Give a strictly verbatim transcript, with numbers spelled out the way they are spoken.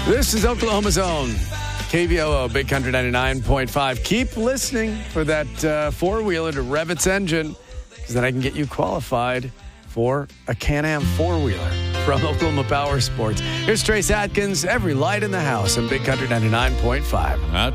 This is Oklahoma's own K V O O, Big Country ninety-nine point five. Keep listening for that uh, four-wheeler to rev its engine, because then I can get you qualified for a Can-Am four-wheeler from Oklahoma Power Sports. Here's Trace Atkins, Every Light in the House, on Big Country ninety-nine point five.